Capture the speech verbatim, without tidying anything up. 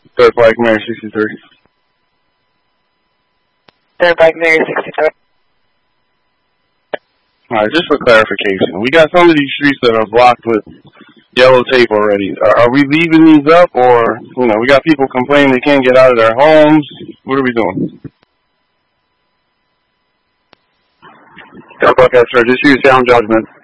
Third Black Mary sixty-three. Third Black Mary sixty-three. Alright, just for clarification, we got some of these streets that are blocked with yellow tape already. Are, are we leaving these up, or, you know, we got people complaining they can't get out of their homes? What are we doing? Yes, sir. Just use sound judgment.